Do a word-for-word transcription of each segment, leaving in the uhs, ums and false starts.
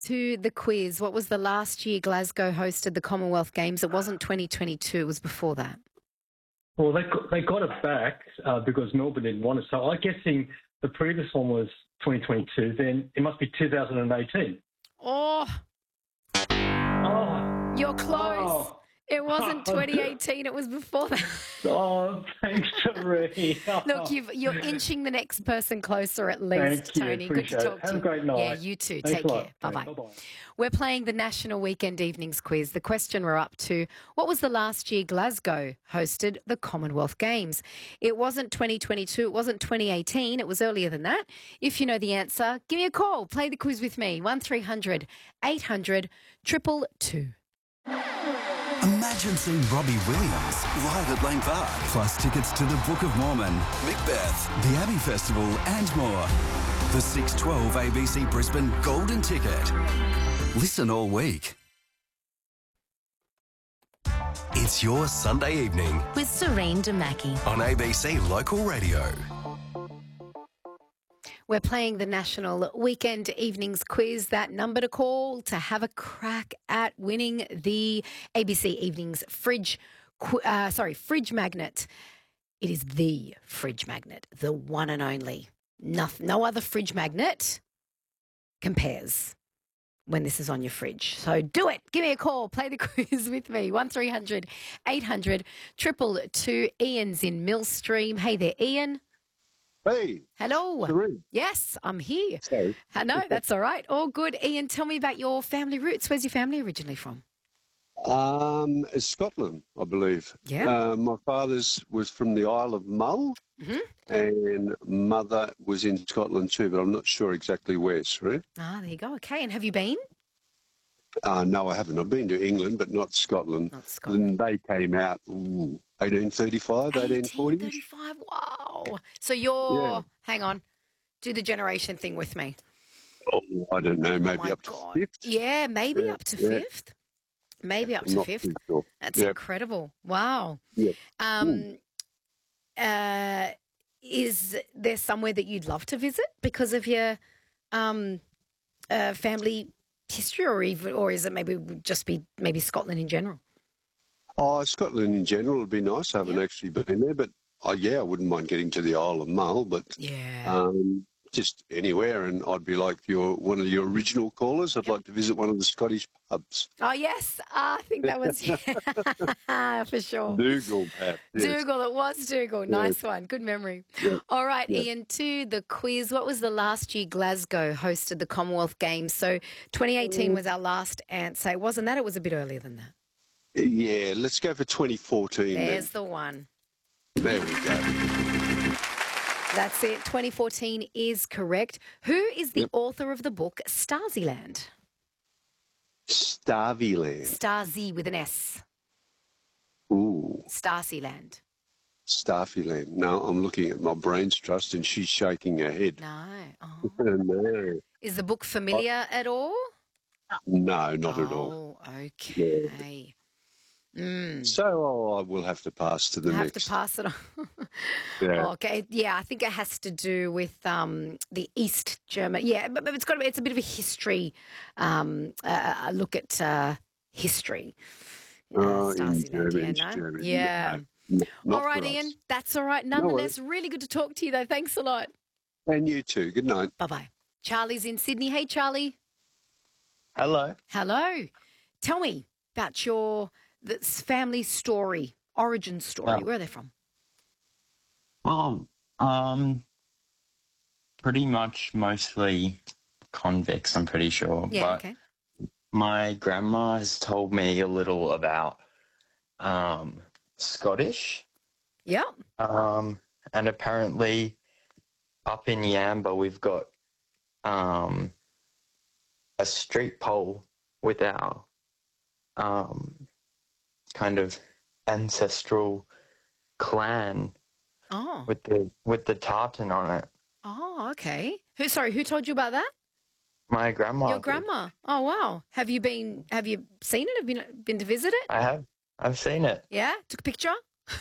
To the quiz. What was the last year Glasgow hosted the Commonwealth Games? It wasn't twenty twenty-two. It was before that. Well, they got, they got it back uh, because Melbourne didn't want it. So I'm guessing the previous one was twenty twenty-two. Then it must be two thousand eighteen. Oh, Oh, you're close. Oh. It wasn't twenty eighteen. It was before that. Oh, thanks, Marie. Look, you've, you're inching the next person closer at least, Thank you. Tony. Good Appreciate to it. talk Have to a you. great night. Yeah, you too. Thanks Take a care. lot. Bye-bye. Bye-bye. We're playing the National Weekend Evenings Quiz. The question we're up to, what was the last year Glasgow hosted the Commonwealth Games? It wasn't twenty twenty-two. It wasn't twenty eighteen. It was earlier than that. If you know the answer, give me a call. Play the quiz with me. one three hundred eight hundred two two two. Imagine seeing Robbie Williams live at Lane Park, plus tickets to the Book of Mormon, Macbeth, the Abbey Festival and more. The six twelve A B C Brisbane Golden Ticket. Listen all week. It's your Sunday evening with Serene Demaki on A B C Local Radio. We're playing the National Weekend Evenings Quiz. That number to call to have a crack at winning the A B C Evenings fridge, uh, sorry, fridge magnet. It is the fridge magnet, the one and only. No, no other fridge magnet compares when this is on your fridge. So do it. Give me a call. Play the quiz with me. one three hundred eight hundred two two two. Ian's in Millstream. Hey there, Ian. Hey. Hello. Serene. Yes, I'm here. Sorry. Uh, no, that's all right. All good. Ian, tell me about your family roots. Where's your family originally from? Um, Scotland, I believe. Yeah. Uh, my father's was from the Isle of Mull, Mm-hmm. and mother was in Scotland too, but I'm not sure exactly where, Serene. Ah, there you go. Okay. And have you been? Uh, no, I haven't. I've been to England, but not Scotland. Not Scotland. And they came out ooh, eighteen thirty-five, eighteen forty. eighteen thirty-five. Wow. So you're, Yeah. hang on, do the generation thing with me. Oh, I don't know, maybe oh my up to God. fifth. Yeah, maybe Yeah, up to yeah. fifth. Maybe up I'm to not fifth. too sure. That's Yep. incredible. Wow. Yep. Um, uh, is there somewhere that you'd love to visit because of your um, uh, family history, or even, or is it maybe would just be maybe Scotland in general? Oh, Scotland in general would be nice. I haven't Yeah. actually been there, but oh, yeah, I wouldn't mind getting to the Isle of Mull, but Yeah. um, just anywhere. And I'd be like your one of your original callers. I'd Yep. like to visit one of the Scottish pubs. Oh yes, Ah, I think that was yeah, for sure. Dougal, perhaps. Yes. Dougal, it was Dougal. Nice one. Good memory. Yeah. All right, Yeah. Ian, to the quiz. What was the last year Glasgow hosted the Commonwealth Games? So twenty eighteen was our last answer. It wasn't that. It was a bit earlier than that. Yeah, let's go for twenty fourteen. There's the one. Then. There we go. That's it. twenty fourteen is correct. Who is the Yep. author of the book Stasiland? Starvyland. Stasi with an S. Ooh, Stasiland. Starfyland. No, I'm looking at my brain's trust and she's shaking her head. No. Oh. No, Is the book familiar at all? no, not at all. Oh, okay. Mm. So I will have to pass to the I have next. to pass it on. Yeah. Okay, yeah, I think it has to do with um, the East German. Yeah, but, but it's got to be, it's a bit of a history, um, uh, a look at uh, history. Uh, Oh, in Stasiland, Germany, yeah, East no? Germany. Yeah. No, not All right, for us. Ian, that's all right. No Nonetheless, really good to talk to you, though. Thanks a lot. And you too. Good night. Bye-bye. Charlie's in Sydney. Hey, Charlie. Hello. Hello. Tell me about your this family story, origin story. Oh. Where are they from? Well, um, pretty much mostly convicts, I'm pretty sure. Yeah, but okay. my grandma has told me a little about um, Scottish. Yeah. Um, and apparently up in Yamba, we've got um, a street pole with our um, kind of ancestral clan Oh. with the with the tartan on it. Oh, okay. Who? Sorry, who told you about that? My grandma. Your did. grandma. Oh, wow. Have you been? Have you seen it? Have you been, been to visit it? I have. I've seen it. Yeah. Took a picture.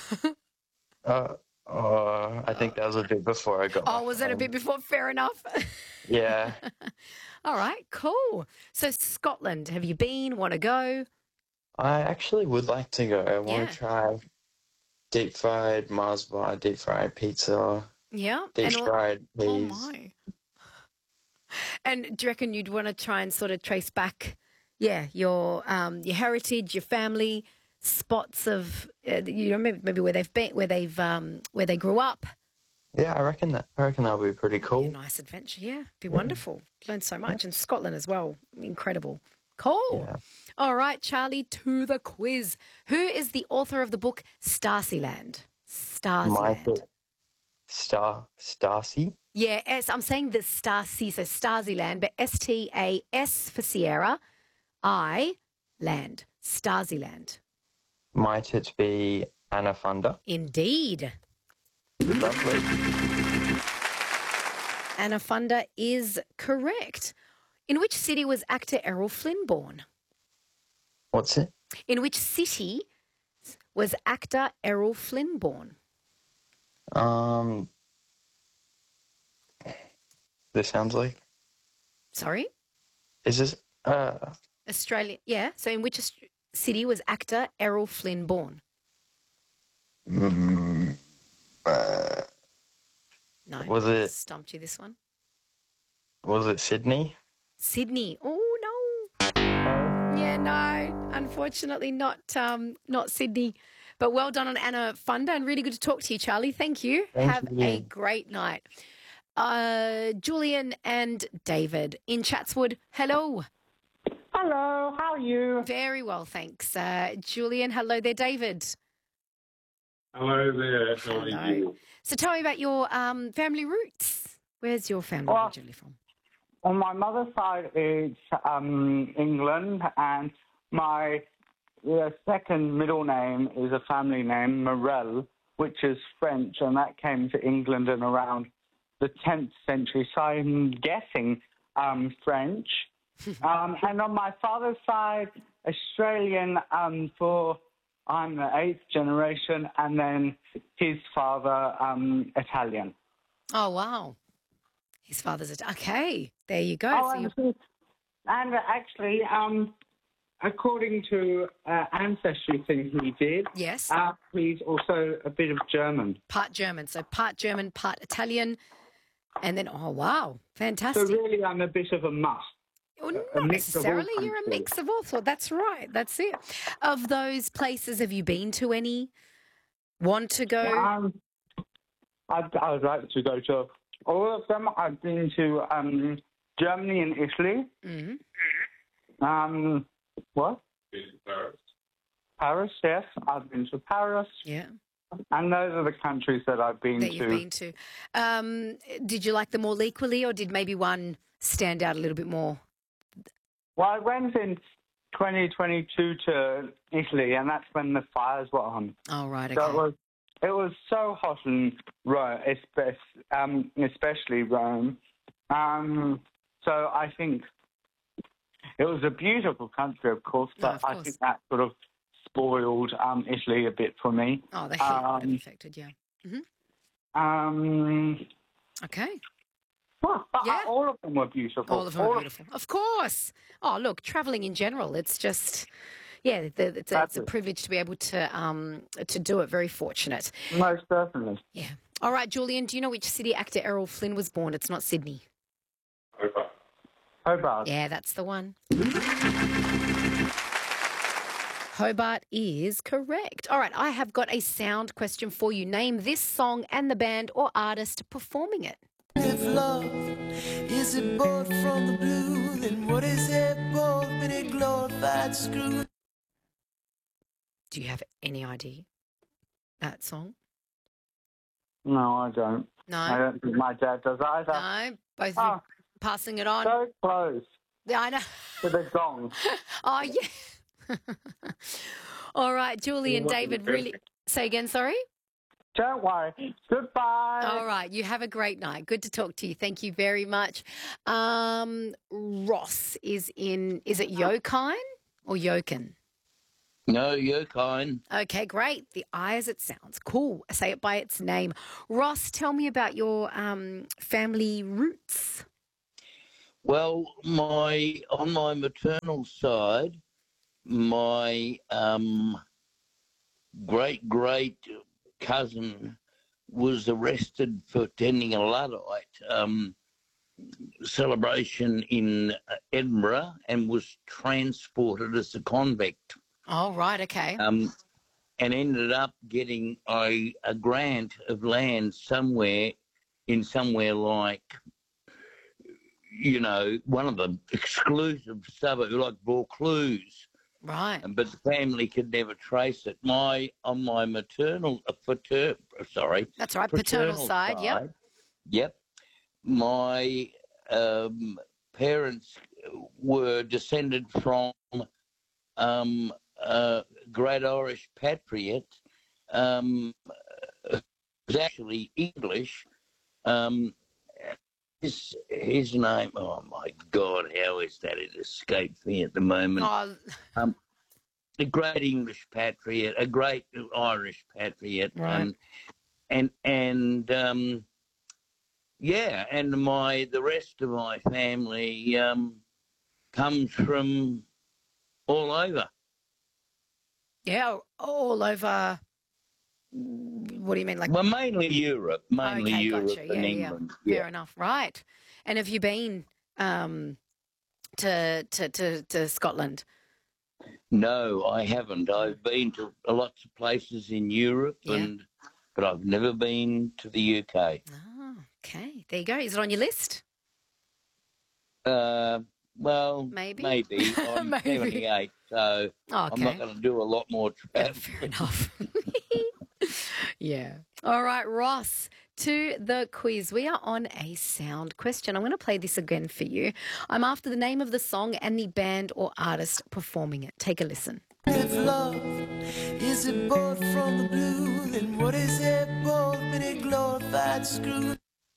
Uh, uh, I think that was a bit before I got. Oh, my was that a phone. bit before? Fair enough. Yeah. All right, cool. So Scotland, have you been? Want to go? I actually would like to go. I want Yeah. to try deep fried Mars bar, deep fried pizza, Yeah. deep And all, fried oh peas. my. And do you reckon you'd want to try and sort of trace back, yeah, your um, your heritage, your family, spots of uh, you know maybe, maybe where they've been, where they've um, where they grew up. Yeah, I reckon that. I reckon that'll be pretty Be a cool. nice adventure, yeah. Be wonderful. Learn so much. And Scotland as well. Incredible. Cool. Yeah. All right, Charlie, to the quiz. Who is the author of the book Starsyland? Starsyland. Michael Star Stacy. Yeah, S, I'm saying the Starsy, so Starsyland, but S T A S for Sierra, I, land. Starsyland. Might it be Anna Funda? Indeed. Lovely. Anna Funda is correct. In which city was actor Errol Flynn born? What's it? In which city was actor Errol Flynn born? Um, this sounds like. Sorry? Is this? Uh, Australia. Yeah. So in which Aust- city was actor Errol Flynn born? mm, uh, No. Was it- Stumped you this one. was it Sydney? Sydney. Oh, no. Yeah, no. Unfortunately, not um, not Sydney. But well done on Anna Funda and really good to talk to you, Charlie. Thank you. Thank Have you. a great night. Uh, Julian and David in Chatswood. Hello. Hello, how are you? Very well, thanks. Uh, Julian, hello there, David. Hello there. How Hello. are you? So tell me about your um, family roots. Where's your family Well- originally from? On my mother's side, it's um, England, and my uh, second middle name is a family name, Morel, which is French, and that came to England in around the tenth century, so I'm guessing um, French. um, and on my father's side, Australian um, for I'm the eighth generation, and then his father, um, Italian. Oh, wow. His father's a... Okay, there you go. Oh, So and, you're- and actually, um, according to uh, ancestry thing he did, yes, uh, he's also a bit of German. part German. So part German, part Italian. And then, oh, wow, So fantastic. really, I'm a bit of a must. Well, a not mix of all necessarily. You're a countries. mix of all sorts. That's right. That's it. Of those places, have you been to any? Want to go? Um, I'd, I would like to go to all of them. I've been to um, Germany and Italy. Mhm. Um, what? Paris. Paris, yes. I've been to Paris. Yeah, And those are the countries that I've been that to. you've been to. Um, did you like them all equally, or did maybe one stand out a little bit more? Well, I went in twenty twenty-two to Italy, and that's when the fires were on. Oh, right. So it Okay. was, it was so hot in Rome, especially, um, especially Rome. Um, so I think it was a beautiful country, of course, No, but of I course. think that sort of spoiled um, Italy a bit for me. Oh, the heat would have um, affected, yeah. Um, Okay. well, but Yeah. all of them were beautiful. All of them are beautiful. Of course. Oh, look, travelling in general, it's just, yeah, the, it's, a, it's a That's it. privilege to be able to um to do it. Very fortunate. Most certainly. Yeah. All right, Julian, do you know which city actor Errol Flynn was born? It's not Sydney. Okay. Hobart. Yeah, that's the one. Hobart is correct. All right, I have got a sound question for you. Name this song and the band or artist performing it. If love is a bolt from the blue, then what is a bolt but a glorified screw? Do you have any idea that song? No, I don't. No. I don't think my dad does either. No, both of Oh, you passing it on. so close Yeah, I know. to the gong. Oh, yeah. All right, Julie and David, really. Say again, sorry? Don't worry. Goodbye. All right, you have a great night. Good to talk to you. Thank you very much. Um, Ross is in, is it Yokine or Yokin? No, you're kind. Okay, great. The I as it sounds. Cool. Say it by its name. Ross, tell me about your um, family roots. Well, my on my maternal side, my um, great great cousin was arrested for attending a Luddite um, celebration in Edinburgh and was transported as a convict. Oh, right, okay. Um, and ended up getting a, a grant of land somewhere in somewhere like, you know, one of the exclusive suburbs, like Vaucluse. Right. But the family could never trace it. My on my maternal, uh, pater, sorry, That's right, paternal, side, yep. Yep. My um, parents were descended from um, a great Irish patriot. Um, was actually English. Um, his his name. Oh my God! How is that? It escapes me at the moment. Oh. Um, a great English patriot, a great Irish patriot, right. um, and and um, yeah, and my the rest of my family um, comes from all over. Yeah, all over. What do you mean, like? Well, mainly Europe, mainly okay, Europe gotcha. and yeah, England. Yeah. Yeah. Fair enough, right? And have you been um, to, to to to Scotland? No, I haven't. I've been to lots of places in Europe, Yeah. and but I've never been to the U K. Oh, okay. There you go. Is it on your list? Uh, well, Maybe. maybe. I'm Maybe. seventy-eight, so I'm Okay. not going to do a lot more Yeah, travel. fair enough. Yeah. All right, Ross, to the quiz. We are on a sound question. I'm going to play this again for you. I'm after the name of the song and the band or artist performing it. Take a listen. If love is a bolt from the blue, then what is a bolt but a glorified screw?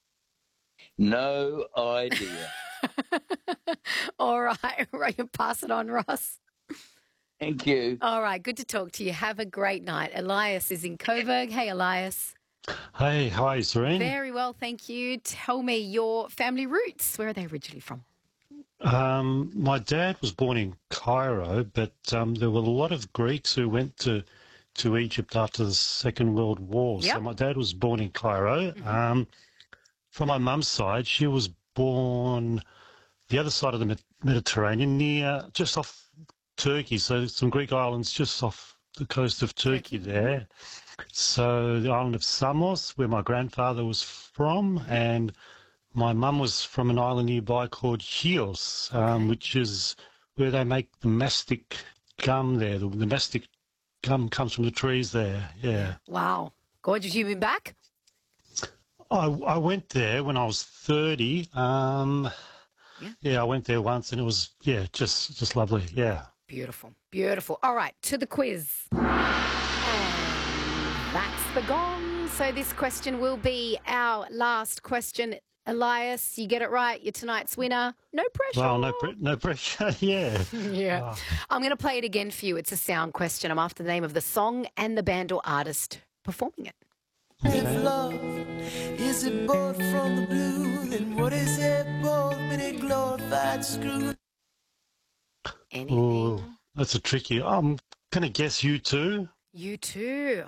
No idea. All right, right. Pass it on, Ross. Thank you. All right, good to talk to you. Have a great night. Elias is in Coburg. Hey, Elias. Hey, hi, Serene. Very well, thank you. Tell me your family roots. Where are they originally from? Um, my dad was born in Cairo, but um, there were a lot of Greeks who went to to Egypt after the Second World War. Yep. So my dad was born in Cairo. Mm-hmm. Um, from my mum's side, she was born the other side of the Med- Mediterranean, near just off Turkey. So some Greek islands just off the coast of Turkey, Turkey. there. So the island of Samos, where my grandfather was from, and my mum was from an island nearby called Chios, um, Okay. which is where they make the mastic gum there. The, the mastic gum comes from the trees there, yeah. Wow. Gorgeous. You been back? I, I went there when I was thirty. Um, Yeah. yeah, I went there once and it was, yeah, just just lovely, yeah. Beautiful. Beautiful. All right, to the quiz. And that's the gong. So this question will be our last question. Elias, you get it right. You're tonight's winner. No pressure. Well, no, pre- no pressure, yeah. Yeah. Oh. I'm going to play it again for you. It's a sound question. I'm after the name of the song and the band or artist performing it. If love is a bolt from the blue, then what is a bolt but a glorified screw? Anything? Oh, that's a tricky. I'm going to guess you too. You too.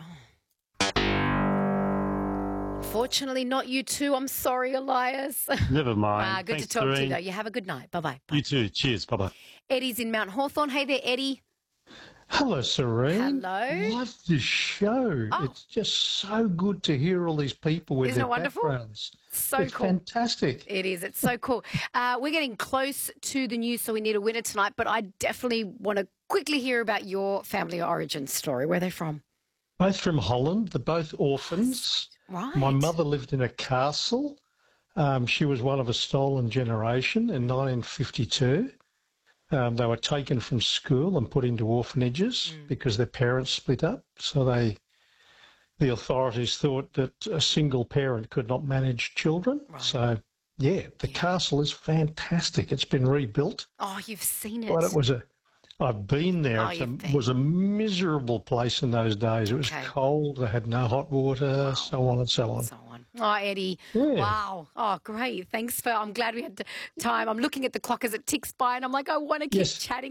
Unfortunately, not you too. I'm sorry, Elias. Never mind. Ah, good Thanks, to talk to you, Doreen. though. You have a good night. Bye-bye. You too. Cheers. Bye-bye. Eddie's in Mount Hawthorn. Hey there, Eddie. Hello, Serene. Hello. Love the show. Oh. It's just so good to hear all these people with Isn't their it wonderful? backgrounds. So it's cool. fantastic. It is. It's so cool. Uh, we're getting close to the news, so we need a winner tonight. But I definitely want to quickly hear about your family origin story. Where are they from? Both from Holland. They're both orphans. Right. My mother lived in a castle. Um, she was one of a stolen generation in nineteen fifty-two. Um, they were taken from school and put into orphanages Mm. because their parents split up. So they, the authorities thought that a single parent could not manage children. Right. So, yeah, the castle is fantastic. It's been rebuilt, Oh, you've seen it. but it was a. I've been there. Oh, It's you've a, was a miserable place in those days. It was Okay. cold. They had no hot water, so on and so on. So on. Oh, Eddie. Yeah. Wow. Oh, great. Thanks for, I'm glad we had time. I'm looking at the clock as it ticks by and I'm like, I want to keep Yes. chatting.